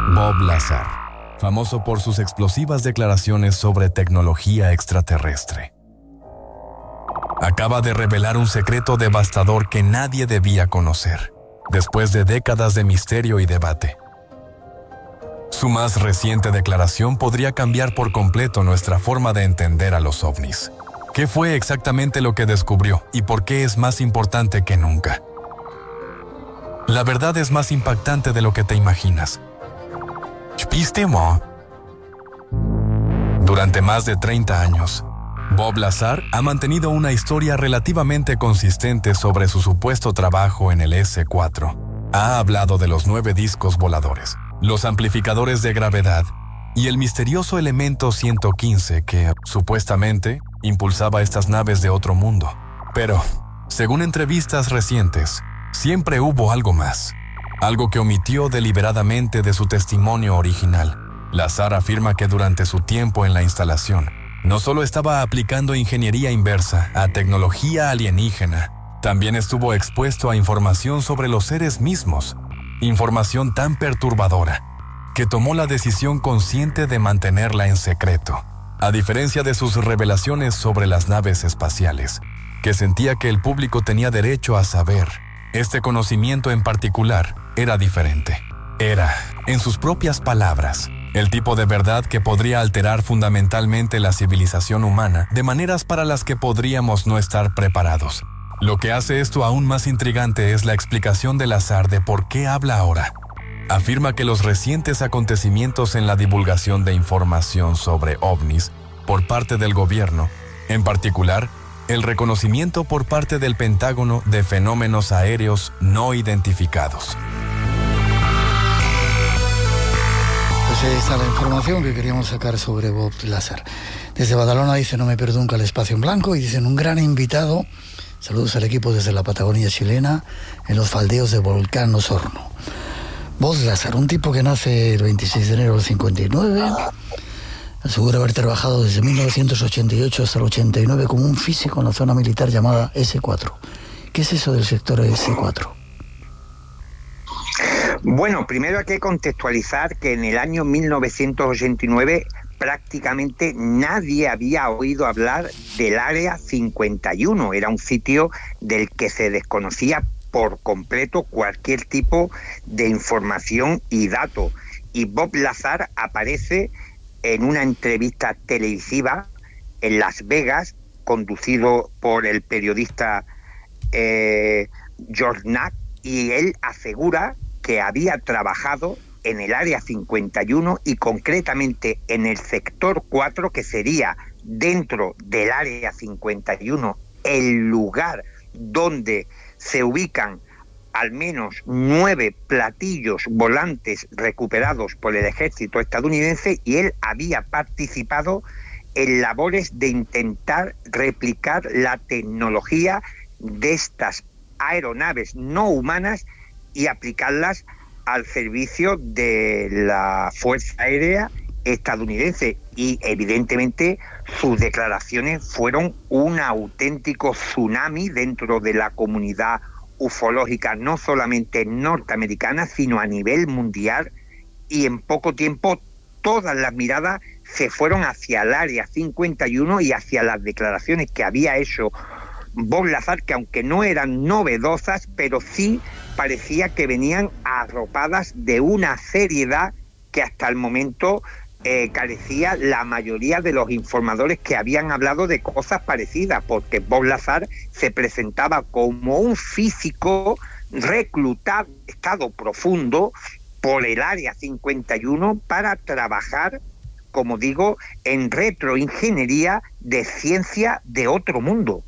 Bob Lazar, famoso por sus explosivas declaraciones sobre tecnología extraterrestre, acaba de revelar un secreto devastador que nadie debía conocer, después de décadas de misterio y debate. Su más reciente declaración podría cambiar por completo nuestra forma de entender a los ovnis. ¿Qué fue exactamente lo que descubrió y por qué es más importante que nunca? La verdad es más impactante de lo que te imaginas. Durante más de 30 años, Bob Lazar ha mantenido una historia relativamente consistente sobre su supuesto trabajo en el S4. Ha hablado de los 9 discos voladores, los amplificadores de gravedad y el misterioso elemento 115 que, supuestamente, impulsaba estas naves de otro mundo. Pero, según entrevistas recientes, siempre hubo algo más, algo que omitió deliberadamente de su testimonio original. Lazar afirma que durante su tiempo en la instalación, no solo estaba aplicando ingeniería inversa a tecnología alienígena, también estuvo expuesto a información sobre los seres mismos, información tan perturbadora, que tomó la decisión consciente de mantenerla en secreto, a diferencia de sus revelaciones sobre las naves espaciales, que sentía que el público tenía derecho a saber. Este conocimiento en particular era diferente. Era, en sus propias palabras, el tipo de verdad que podría alterar fundamentalmente la civilización humana de maneras para las que podríamos no estar preparados. Lo que hace esto aún más intrigante es la explicación de Lazar de por qué habla ahora. Afirma que los recientes acontecimientos en la divulgación de información sobre ovnis por parte del gobierno, en particular, el reconocimiento por parte del Pentágono de fenómenos aéreos no identificados. Pues ahí está la información que queríamos sacar sobre Bob Lazar. Desde Badalona dice: no me pierdo nunca el espacio en blanco, y dicen: un gran invitado. Saludos al equipo desde la Patagonia chilena, en los faldeos de Volcán Osorno. Bob Lazar, un tipo que nace el 26 de enero del 59, asegura haber trabajado desde 1988 hasta el 89 como un físico en la zona militar llamada S4. ¿Qué es eso del sector S4? Bueno, primero hay que contextualizar que en el año 1989 prácticamente nadie había oído hablar del Área 51. Era un sitio del que se desconocía por completo cualquier tipo de información y dato. Y Bob Lazar aparece en una entrevista televisiva en Las Vegas, conducido por el periodista George Knapp, y él asegura que había trabajado en el Área 51 y concretamente en el sector 4, que sería dentro del Área 51 el lugar donde se ubican al menos 9 platillos volantes recuperados por el ejército estadounidense, y él había participado en labores de intentar replicar la tecnología de estas aeronaves no humanas y aplicarlas al servicio de la Fuerza Aérea estadounidense. Y evidentemente sus declaraciones fueron un auténtico tsunami dentro de la comunidad ufológica, no solamente norteamericana, sino a nivel mundial, y en poco tiempo todas las miradas se fueron hacia el Área 51 y hacia las declaraciones que había hecho Bob Lazar, que aunque no eran novedosas, pero sí parecía que venían arropadas de una seriedad que hasta el momento carecía la mayoría de los informadores que habían hablado de cosas parecidas, porque Bob Lazar se presentaba como un físico reclutado en estado profundo por el Área 51 para trabajar, como digo, en retroingeniería de ciencia de otro mundo.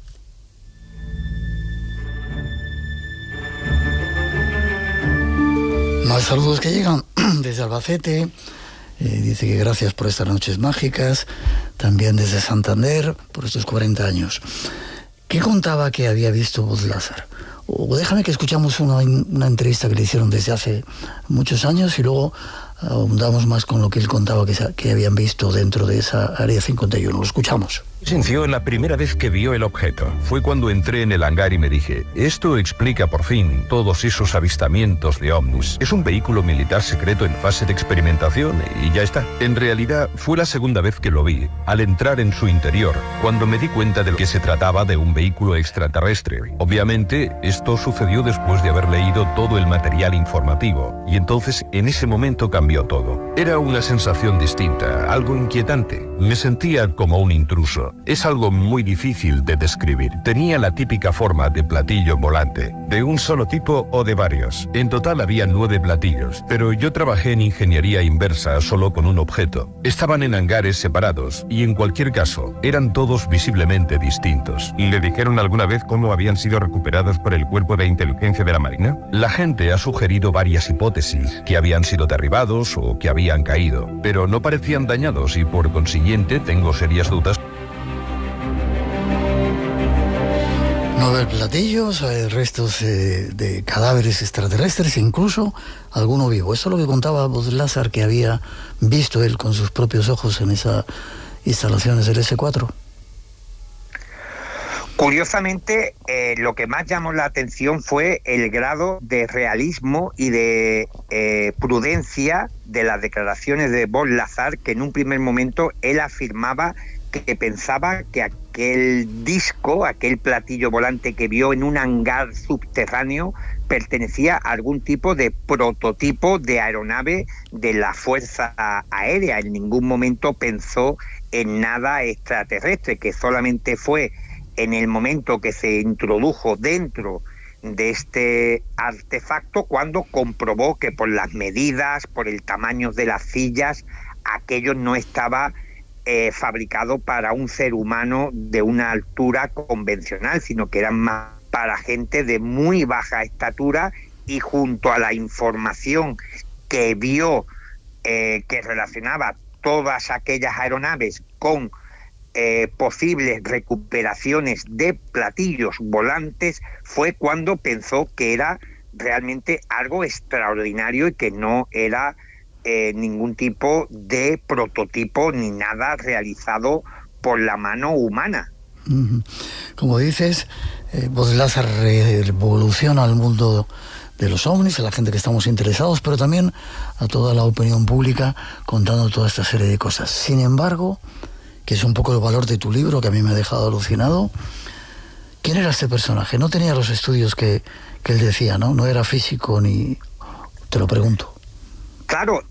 Más saludos que llegan desde Albacete. Dice que gracias por estas noches mágicas. También desde Santander, por estos 40 años. ¿Qué contaba que había visto Bob Lazar? O déjame que escuchamos una entrevista que le hicieron desde hace muchos años y luego ahondamos más con lo que él contaba que habían visto dentro de esa Área 51. Lo escuchamos. Sintió la primera vez que vio el objeto. Fue cuando entré en el hangar y me dije, esto explica por fin todos esos avistamientos de ovnis. Es un vehículo militar secreto en fase de experimentación y ya está. En realidad, fue la segunda vez que lo vi, al entrar en su interior, cuando me di cuenta de que se trataba de un vehículo extraterrestre. Obviamente, esto sucedió después de haber leído todo el material informativo, y entonces, en ese momento cambió todo. Era una sensación distinta, algo inquietante. Me sentía como un intruso. Es algo muy difícil de describir. Tenía la típica forma de platillo volante, de un solo tipo o de varios. En total había 9 platillos, pero yo trabajé en ingeniería inversa solo con un objeto. Estaban en hangares separados y en cualquier caso, eran todos visiblemente distintos. ¿Le dijeron alguna vez cómo habían sido recuperados por el cuerpo de inteligencia de la Marina? La gente ha sugerido varias hipótesis, que habían sido derribados o que habían caído, pero no parecían dañados y por consiguiente tengo serias dudas. 9 platillos, restos de cadáveres extraterrestres, incluso alguno vivo. Eso es lo que contaba Bob Lazar, que había visto él con sus propios ojos en esas instalaciones del S4. Curiosamente, lo que más llamó la atención fue el grado de realismo y de prudencia de las declaraciones de Bob Lazar, que en un primer momento él afirmaba que pensaba que aquel disco, aquel platillo volante que vio en un hangar subterráneo, pertenecía a algún tipo de prototipo de aeronave de la Fuerza Aérea. En ningún momento pensó en nada extraterrestre, que solamente fue en el momento que se introdujo dentro de este artefacto cuando comprobó que por las medidas, por el tamaño de las sillas, aquello no estaba fabricado para un ser humano de una altura convencional, sino que eran más para gente de muy baja estatura, y junto a la información que vio que relacionaba todas aquellas aeronaves con posibles recuperaciones de platillos volantes, fue cuando pensó que era realmente algo extraordinario y que no era ningún tipo de prototipo ni nada realizado por la mano humana. Como dices, Bob Lazar revoluciona el mundo de los ovnis, a la gente que estamos interesados, pero también a toda la opinión pública, contando toda esta serie de cosas. Sin embargo, que es un poco el valor de tu libro, que a mí me ha dejado alucinado, ¿quién era este personaje? No tenía los estudios que él decía, ¿no? No era físico ni... Te lo pregunto. Claro,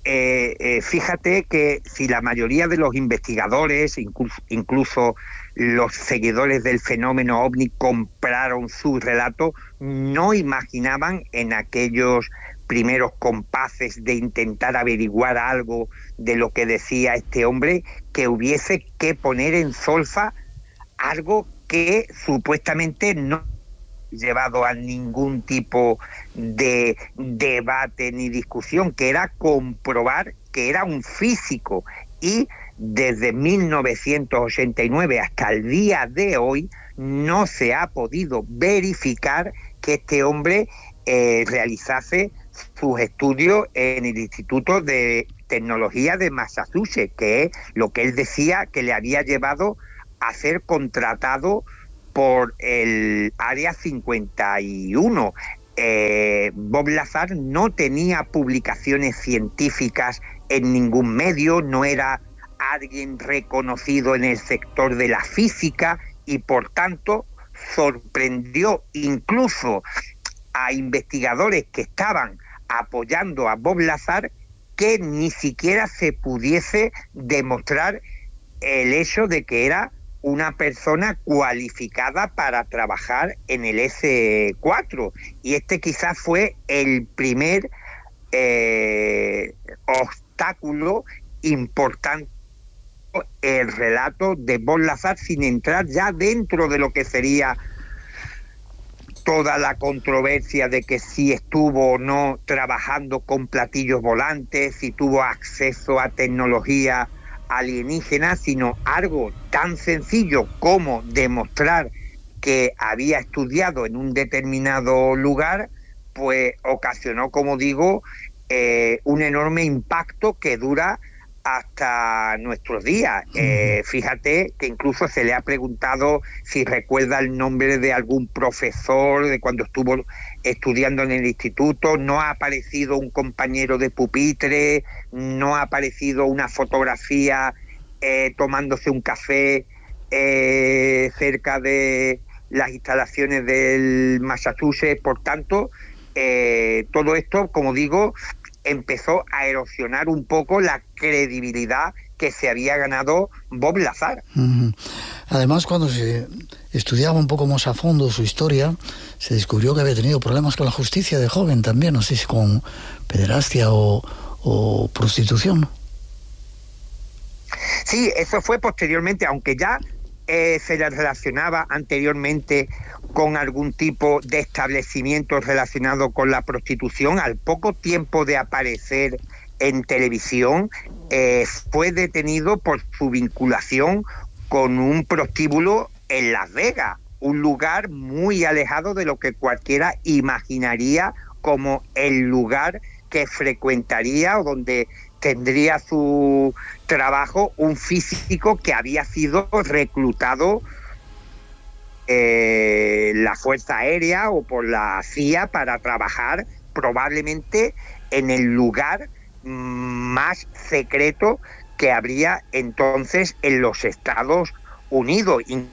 fíjate que si la mayoría de los investigadores, incluso los seguidores del fenómeno OVNI, compraron su relato, no imaginaban en aquellos primeros compases de intentar averiguar algo de lo que decía este hombre, que hubiese que poner en solfa algo que supuestamente no llevado a ningún tipo de debate ni discusión, que era comprobar que era un físico, y desde 1989 hasta el día de hoy no se ha podido verificar que este hombre realizase sus estudios en el Instituto de Tecnología de Massachusetts, que es lo que él decía que le había llevado a ser contratado por el Área 51. Bob Lazar no tenía publicaciones científicas en ningún medio, no era alguien reconocido en el sector de la física, y por tanto sorprendió incluso a investigadores que estaban apoyando a Bob Lazar que ni siquiera se pudiese demostrar el hecho de que era una persona cualificada para trabajar en el S4. Y este quizás fue el primer obstáculo importante, el relato de Bob Lazar, sin entrar ya dentro de lo que sería toda la controversia de que si estuvo o no trabajando con platillos volantes, si tuvo acceso a tecnología alienígena, sino algo tan sencillo como demostrar que había estudiado en un determinado lugar, pues ocasionó, como digo, un enorme impacto que dura hasta nuestros días. Fíjate que incluso se le ha preguntado si recuerda el nombre de algún profesor de cuando estuvo estudiando en el instituto. No ha aparecido un compañero de pupitre, no ha aparecido una fotografía tomándose un café cerca de las instalaciones del Massachusetts. Por tanto, todo esto, como digo, empezó a erosionar un poco la credibilidad que se había ganado Bob Lazar. Además, cuando se estudiaba un poco más a fondo su historia, se descubrió que había tenido problemas con la justicia de joven también, no sé si con pederastia o prostitución. Sí, eso fue posteriormente, aunque ya se le relacionaba anteriormente con algún tipo de establecimiento relacionado con la prostitución. Al poco tiempo de aparecer en televisión, fue detenido por su vinculación con un prostíbulo en Las Vegas, un lugar muy alejado de lo que cualquiera imaginaría como el lugar que frecuentaría o donde tendría su trabajo un físico que había sido reclutado la Fuerza Aérea o por la CIA para trabajar probablemente en el lugar más secreto que habría entonces en los Estados Unidos. En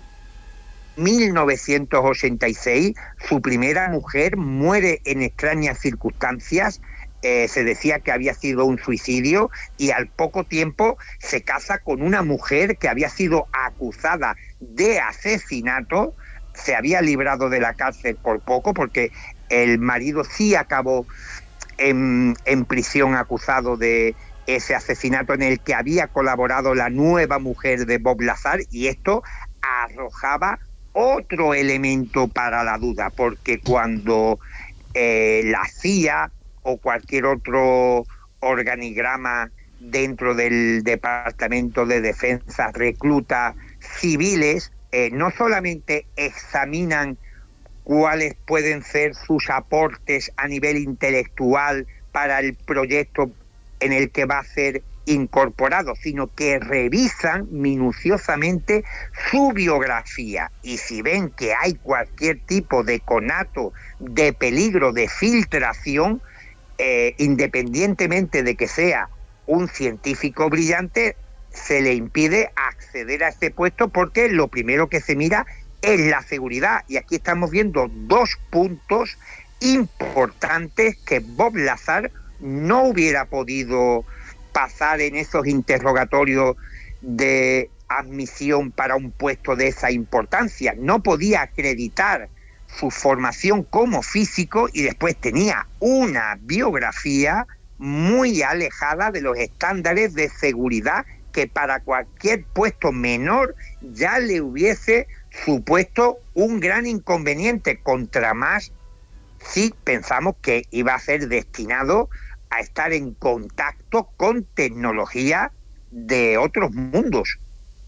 1986 su primera mujer muere en extrañas circunstancias. Se decía que había sido un suicidio, y al poco tiempo se casa con una mujer que había sido acusada de asesinato. Se había librado de la cárcel por poco, porque el marido sí acabó en prisión acusado de ese asesinato en el que había colaborado la nueva mujer de Bob Lazar, y esto arrojaba otro elemento para la duda, porque cuando la CIA o cualquier otro organigrama dentro del Departamento de Defensa recluta civiles, no solamente examinan cuáles pueden ser sus aportes a nivel intelectual para el proyecto en el que va a ser incorporado, sino que revisan minuciosamente su biografía, y si ven que hay cualquier tipo de conato de peligro de filtración, independientemente de que sea un científico brillante, se le impide acceder a este puesto, porque lo primero que se mira es la seguridad. Y aquí estamos viendo dos puntos importantes que Bob Lazar no hubiera podido pasar en esos interrogatorios de admisión para un puesto de esa importancia. No podía acreditar su formación como físico, y después tenía una biografía muy alejada de los estándares de seguridad que para cualquier puesto menor ya le hubiese supuesto un gran inconveniente, contra más si pensamos que iba a ser destinado a estar en contacto con tecnología de otros mundos.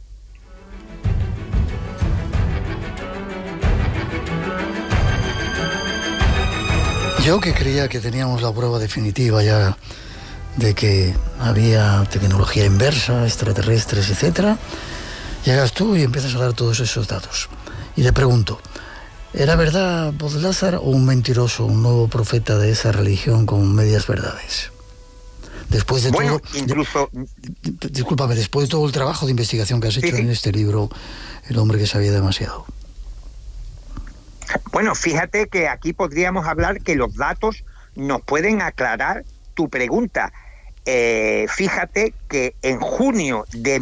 Yo, que creía que teníamos la prueba definitiva ya de que había tecnología inversa, extraterrestres, etcétera, llegas tú y empiezas a dar todos esos datos. Y te pregunto, ¿era verdad Bob Lazar o un mentiroso, un nuevo profeta de esa religión con medias verdades? Después de todo, incluso... discúlpame, después de todo el trabajo de investigación que has hecho en este libro, El hombre que sabía demasiado. Bueno, fíjate que aquí podríamos hablar que los datos nos pueden aclarar tu pregunta. Fíjate que en junio de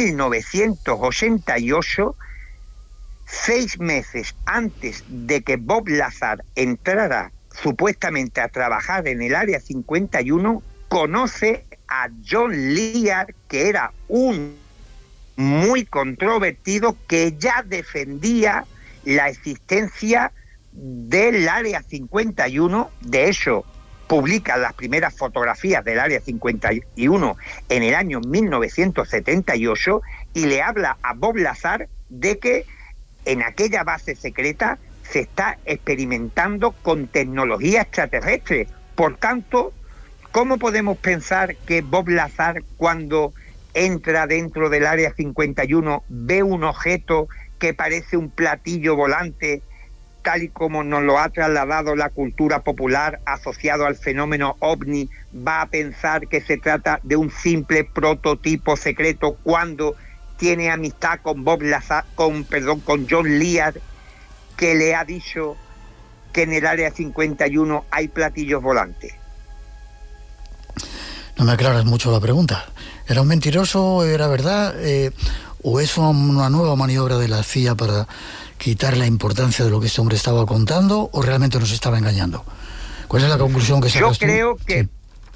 1988, 6 meses antes de que Bob Lazar entrara supuestamente a trabajar en el Área 51, conoce a John Lear, que era un muy controvertido, que ya defendía la existencia del Área 51. De hecho, publica las primeras fotografías del Área 51 en el año 1978, y le habla a Bob Lazar de que en aquella base secreta se está experimentando con tecnología extraterrestre. Por tanto, ¿cómo podemos pensar que Bob Lazar, cuando entra dentro del Área 51, ve un objeto que parece un platillo volante, tal y como nos lo ha trasladado la cultura popular asociado al fenómeno OVNI, va a pensar que se trata de un simple prototipo secreto cuando tiene amistad con con John Lear, que le ha dicho que en el Área 51 hay platillos volantes? No me aclaras mucho la pregunta. ¿Era un mentiroso? ¿Era verdad? ¿O es una nueva maniobra de la CIA para quitar la importancia de lo que este hombre estaba contando, o realmente nos estaba engañando? ¿Cuál es la conclusión que sacas tú? Yo creo que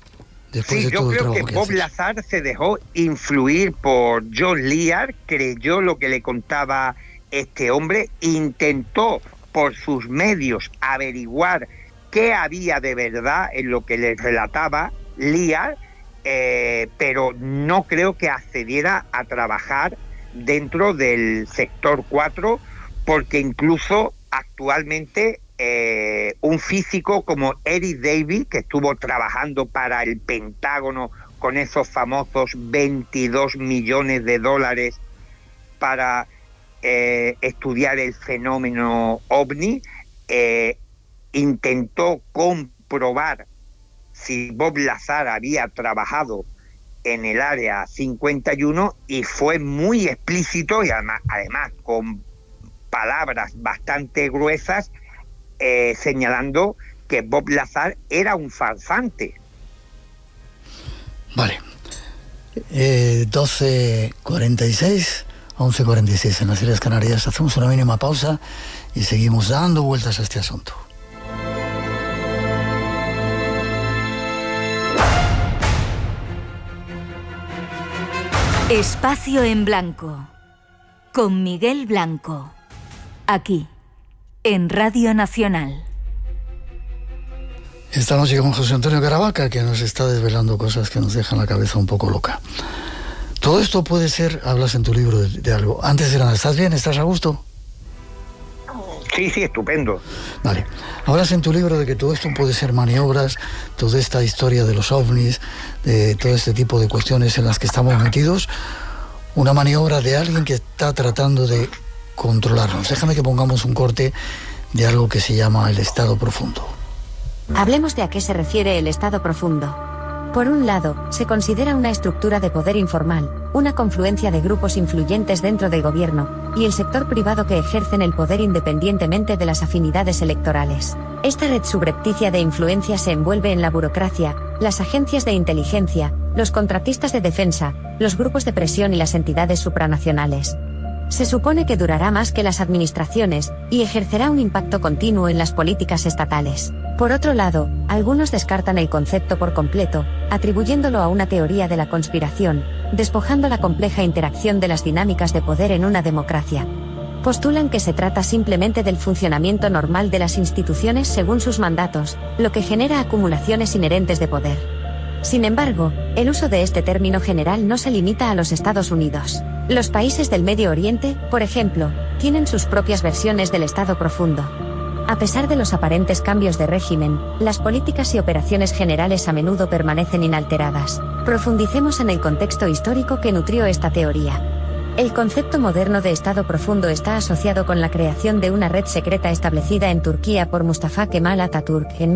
Bob Lazar se dejó influir por John Lear, creyó lo que le contaba este hombre, intentó por sus medios averiguar qué había de verdad en lo que le relataba Lear, pero no creo que accediera a trabajar dentro del sector 4, porque incluso actualmente un físico como Eric Davis, que estuvo trabajando para el Pentágono con esos famosos 22 millones de dólares para estudiar el fenómeno OVNI, intentó comprobar si Bob Lazar había trabajado en el Área 51 y fue muy explícito y además con palabras bastante gruesas, señalando que Bob Lazar era un farsante. Vale. 12:46, 11:46 en las Islas Canarias. Hacemos una mínima pausa y seguimos dando vueltas a este asunto. Espacio en Blanco, con Miguel Blanco, aquí, en Radio Nacional. Esta noche con José Antonio Caravaca, que nos está desvelando cosas que nos dejan la cabeza un poco loca. Todo esto puede ser, hablas en tu libro de algo. Antes era, ¿estás bien? ¿Estás a gusto? Sí, estupendo. Vale. Hablas en tu libro de que todo esto puede ser maniobras, toda esta historia de los ovnis, de todo este tipo de cuestiones en las que estamos metidos, una maniobra de alguien que está tratando de controlarnos. Déjame que pongamos un corte de algo que se llama el estado profundo. Hablemos de a qué se refiere el estado profundo. Por un lado, se considera una estructura de poder informal, una confluencia de grupos influyentes dentro del gobierno y el sector privado que ejercen el poder independientemente de las afinidades electorales. Esta red subrepticia de influencia se envuelve en la burocracia, las agencias de inteligencia, los contratistas de defensa, los grupos de presión y las entidades supranacionales. Se supone que durará más que las administraciones y ejercerá un impacto continuo en las políticas estatales. Por otro lado, algunos descartan el concepto por completo, atribuyéndolo a una teoría de la conspiración, despojando la compleja interacción de las dinámicas de poder en una democracia. Postulan que se trata simplemente del funcionamiento normal de las instituciones según sus mandatos, lo que genera acumulaciones inherentes de poder. Sin embargo, el uso de este término general no se limita a los Estados Unidos. Los países del Medio Oriente, por ejemplo, tienen sus propias versiones del estado profundo. A pesar de los aparentes cambios de régimen, las políticas y operaciones generales a menudo permanecen inalteradas. Profundicemos en el contexto histórico que nutrió esta teoría. El concepto moderno de estado profundo está asociado con la creación de una red secreta establecida en Turquía por Mustafa Kemal Atatürk en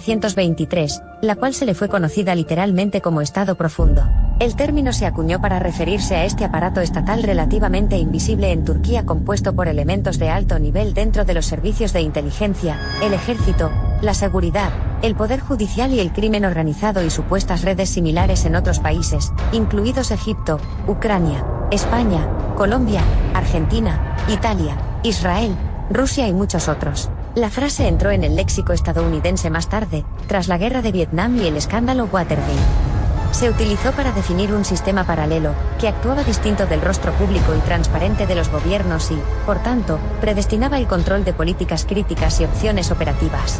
1923, la cual se le fue conocida literalmente como estado profundo. El término se acuñó para referirse a este aparato estatal relativamente invisible en Turquía, compuesto por elementos de alto nivel dentro de los servicios de inteligencia, el ejército, la seguridad, el poder judicial y el crimen organizado, y supuestas redes similares en otros países, incluidos Egipto, Ucrania, España, Colombia, Argentina, Italia, Israel, Rusia y muchos otros. La frase entró en el léxico estadounidense más tarde, tras la guerra de Vietnam y el escándalo Watergate. Se utilizó para definir un sistema paralelo, que actuaba distinto del rostro público y transparente de los gobiernos y, por tanto, predestinaba el control de políticas críticas y opciones operativas.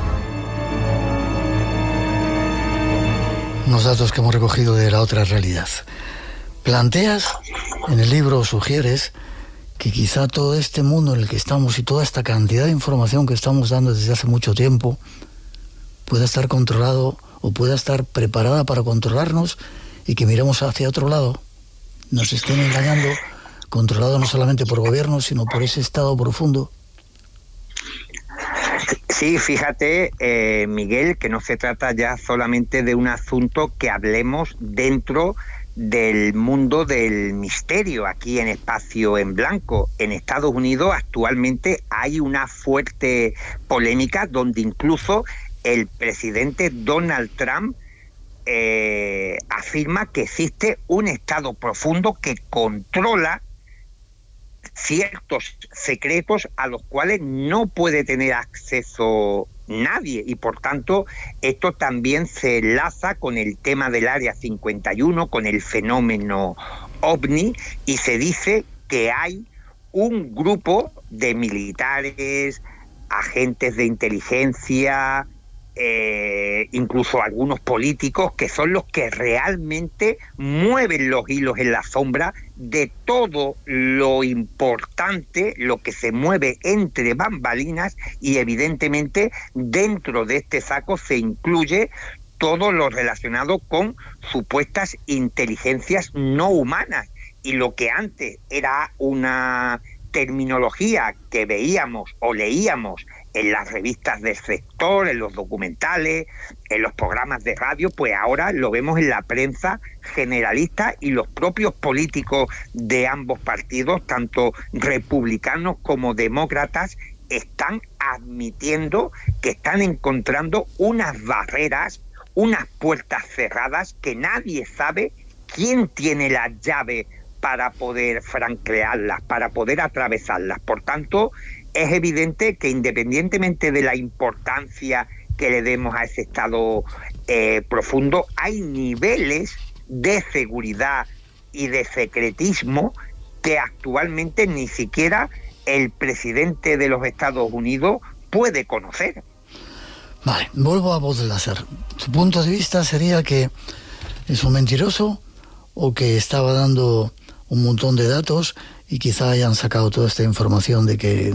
Unos datos que hemos recogido de la otra realidad. Planteas en el libro, sugieres que quizá todo este mundo en el que estamos y toda esta cantidad de información que estamos dando desde hace mucho tiempo pueda estar controlado o pueda estar preparada para controlarnos y que miremos hacia otro lado. nos estén engañando, controlado no solamente por gobiernos, sino por ese Estado profundo? Sí, fíjate, Miguel, que no se trata ya solamente de un asunto que hablemos dentro del mundo del misterio, aquí en Espacio en Blanco. En Estados Unidos actualmente hay una fuerte polémica donde incluso el presidente Donald Trump afirma que existe un Estado profundo que controla ciertos secretos a los cuales no puede tener acceso nadie, y por tanto esto también se enlaza con el tema del Área 51, con el fenómeno OVNI, y se dice que hay un grupo de militares, agentes de inteligencia, incluso algunos políticos, que son los que realmente mueven los hilos en la sombra de todo lo importante, lo que se mueve entre bambalinas, y evidentemente dentro de este saco se incluye todo lo relacionado con supuestas inteligencias no humanas, y lo que antes era una terminología que veíamos o leíamos en las revistas del sector, en los documentales, en los programas de radio, pues ahora lo vemos en la prensa generalista, y los propios políticos de ambos partidos, tanto republicanos como demócratas, están admitiendo que están encontrando unas barreras, unas puertas cerradas que nadie sabe quién tiene la llave para poder franquearlas, para poder atravesarlas. Por tanto, es evidente que independientemente de la importancia que le demos a ese Estado profundo, hay niveles de seguridad y de secretismo que actualmente ni siquiera el presidente de los Estados Unidos puede conocer. Vale, vuelvo a Bob Lazar. ¿Su punto de vista sería que es un mentiroso o que estaba dando un montón de datos y quizá hayan sacado toda esta información de que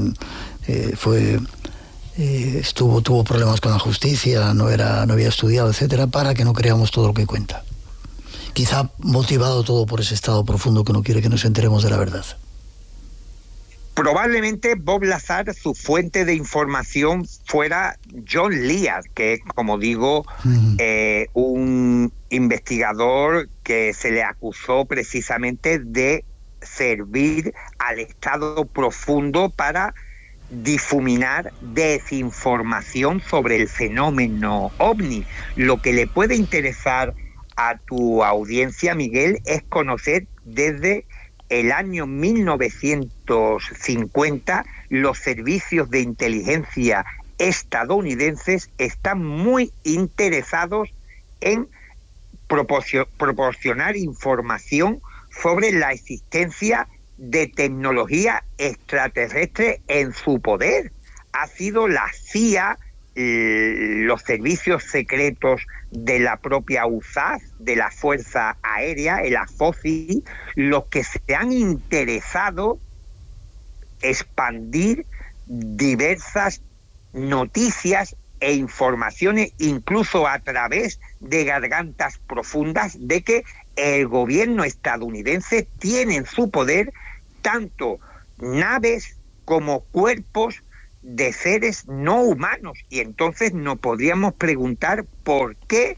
tuvo problemas con la justicia, no había estudiado, etcétera, para que no creamos todo lo que cuenta? Quizá motivado todo por ese Estado profundo que no quiere que nos enteremos de la verdad. Probablemente Bob Lazar, su fuente de información fuera John Lear, que es, como digo, un investigador que se le acusó precisamente de servir al Estado profundo para difuminar desinformación sobre el fenómeno OVNI. Lo que le puede interesar a tu audiencia, Miguel, es conocer desde el año 1950 los servicios de inteligencia estadounidenses están muy interesados en proporcionar información sobre la existencia de tecnología extraterrestre en su poder. Ha sido la CIA, los servicios secretos de la propia USAF, de la Fuerza Aérea, el AFOCI, los que se han interesado expandir diversas noticias e informaciones, incluso a través de gargantas profundas, de que el gobierno estadounidense tiene en su poder tanto naves como cuerpos de seres no humanos. Y entonces nos podríamos preguntar por qué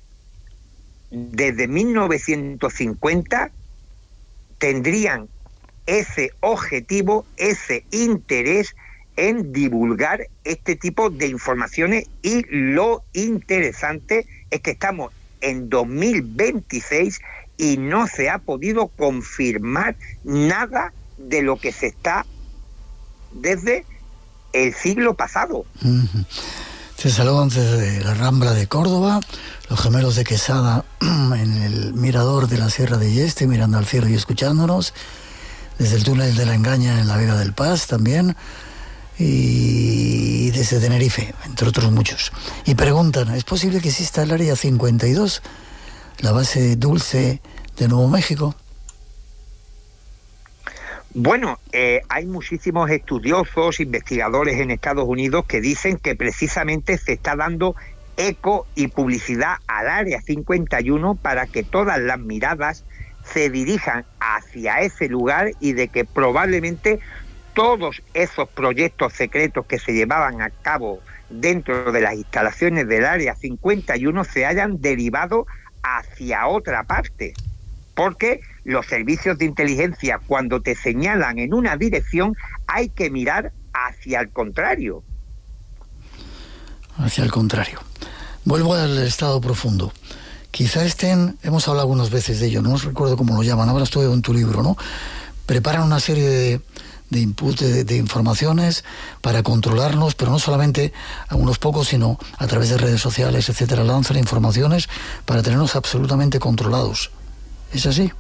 desde 1950 tendrían ese objetivo, ese interés en divulgar este tipo de informaciones. Y lo interesante es que estamos en 2026 y no se ha podido confirmar nada de lo que se está desde el siglo pasado. Se saludó desde la Rambla de Córdoba, los gemelos de Quesada en el mirador de la Sierra de Yeste, mirando al cielo y escuchándonos, desde el túnel de la Engaña en la Vega del Paz también, y desde Tenerife, entre otros muchos. Y preguntan, ¿es posible que exista el Área 52, la base Dulce de Nuevo México? Bueno, hay muchísimos estudiosos, investigadores en Estados Unidos que dicen que precisamente se está dando eco y publicidad al Área 51 para que todas las miradas se dirijan hacia ese lugar y de que probablemente todos esos proyectos secretos que se llevaban a cabo dentro de las instalaciones del Área 51 se hayan derivado hacia otra parte. Porque los servicios de inteligencia, cuando te señalan en una dirección, hay que mirar hacia el contrario. Hacia el contrario. Vuelvo al estado profundo. Quizá hemos hablado algunas veces de ello, no recuerdo cómo lo llaman, ahora estoy en tu libro, ¿no? Preparan una serie de input, de informaciones para controlarnos, pero no solamente a unos pocos, sino a través de redes sociales, etcétera. Lanzan informaciones para tenernos absolutamente controlados. ¿Es así?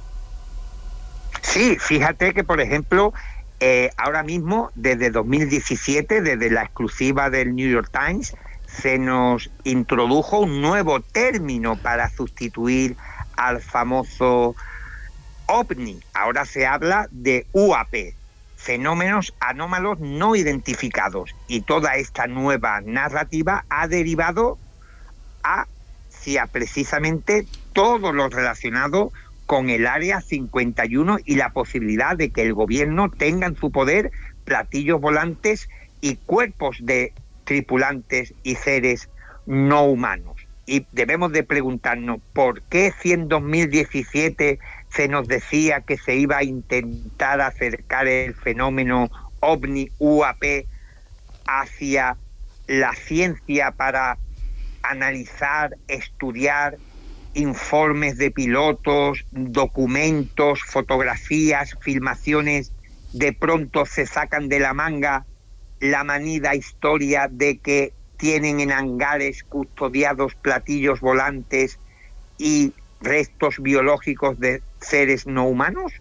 Sí, fíjate que, por ejemplo, ahora mismo, desde 2017, desde la exclusiva del New York Times, se nos introdujo un nuevo término para sustituir al famoso OVNI. Ahora se habla de UAP, fenómenos anómalos no identificados, y toda esta nueva narrativa ha derivado hacia precisamente todo lo relacionado con el Área 51 y la posibilidad de que el gobierno tenga en su poder platillos volantes y cuerpos de tripulantes y seres no humanos. Y debemos de preguntarnos por qué si en 2017 se nos decía que se iba a intentar acercar el fenómeno OVNI UAP hacia la ciencia para analizar, estudiar informes de pilotos, documentos, fotografías, filmaciones, de pronto se sacan de la manga la manida historia de que tienen en hangares custodiados platillos volantes y restos biológicos de seres no humanos?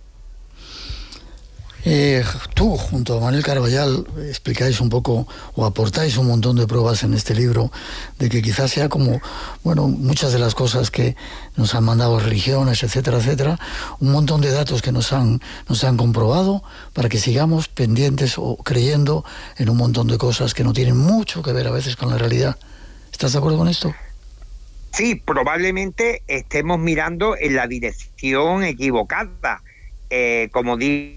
Tú, junto a Manuel Carballal, explicáis un poco o aportáis un montón de pruebas en este libro de que quizás sea como, bueno, muchas de las cosas que nos han mandado religiones, etcétera, etcétera, un montón de datos que nos han comprobado para que sigamos pendientes o creyendo en un montón de cosas que no tienen mucho que ver a veces con la realidad. ¿Estás de acuerdo con esto? Sí, probablemente estemos mirando en la dirección equivocada. Como digo,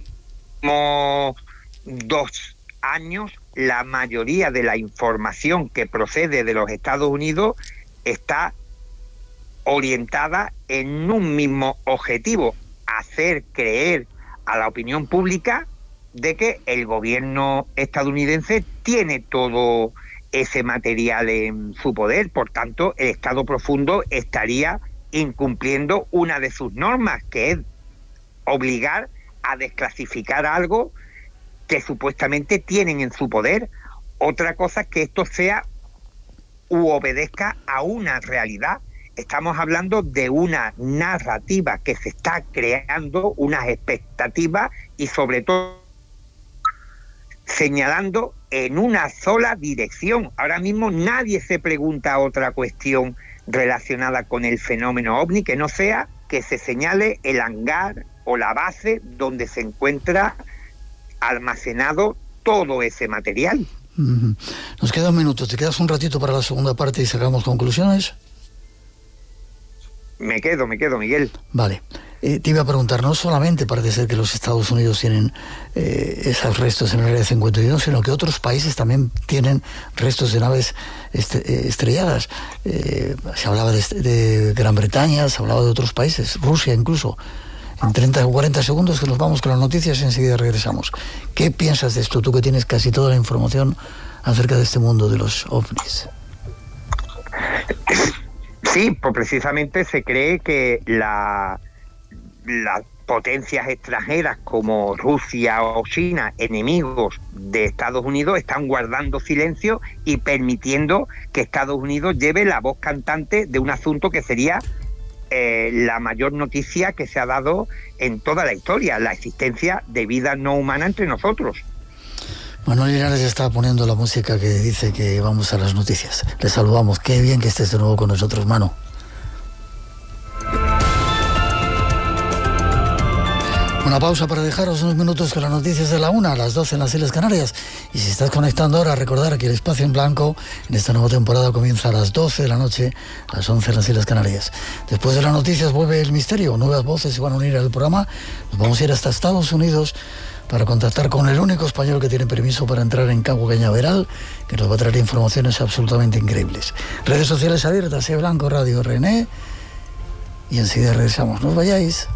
2 años, la mayoría de la información que procede de los Estados Unidos está orientada en un mismo objetivo: hacer creer a la opinión pública de que el gobierno estadounidense tiene todo ese material en su poder. Por tanto, el Estado profundo estaría incumpliendo una de sus normas, que es obligar a desclasificar algo que supuestamente tienen en su poder. Otra cosa es que esto sea u obedezca a una realidad. Estamos hablando de una narrativa que se está creando, unas expectativas y sobre todo señalando en una sola dirección. Ahora mismo nadie se pregunta otra cuestión relacionada con el fenómeno OVNI que no sea que se señale el hangar o la base donde se encuentra almacenado todo ese material. Nos queda un minuto. ¿Te quedas un ratito para la segunda parte y sacamos conclusiones? Me quedo, Miguel. Vale. Te iba a preguntar, no solamente parece ser que los Estados Unidos tienen esos restos en el Área 51, sino que otros países también tienen restos de naves estrelladas. Se hablaba de Gran Bretaña, se hablaba de otros países, Rusia incluso. En 30 o 40 segundos que nos vamos con las noticias y enseguida regresamos. ¿Qué piensas de esto, tú que tienes casi toda la información acerca de este mundo de los ovnis? Sí, pues precisamente se cree que las potencias extranjeras como Rusia o China, enemigos de Estados Unidos, están guardando silencio y permitiendo que Estados Unidos lleve la voz cantante de un asunto que sería la mayor noticia que se ha dado en toda la historia, la existencia de vida no humana entre nosotros. Manuel Linares está poniendo la música que dice que vamos a las noticias. Le saludamos. Qué bien que estés de nuevo con nosotros, Manu. Una pausa para dejaros unos minutos con las noticias de la 1 a las 12 en las Islas Canarias. Y si estás conectando ahora, recordar que el Espacio en Blanco en esta nueva temporada comienza a las 12 de la noche, a las 11 en las Islas Canarias. Después de las noticias vuelve el misterio, nuevas voces se van a unir al programa. Nos vamos a ir hasta Estados Unidos para contactar con el único español que tiene permiso para entrar en Cabo Cañaveral, que nos va a traer informaciones absolutamente increíbles. Redes sociales abiertas, Blanco Radio René, y enseguida regresamos. No os vayáis.